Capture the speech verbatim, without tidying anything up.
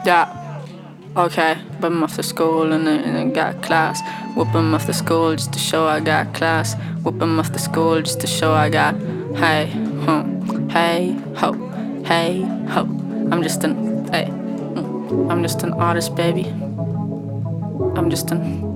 Yeah, okay. Whip 'em off the school and then, and then got class. Whip 'em off the school just to show I got class. Whip 'em off the school just to show I got. Hey, hmm, hey, ho, hey, ho. I'm just an, hey, mm, I'm just an artist, baby. I'm just an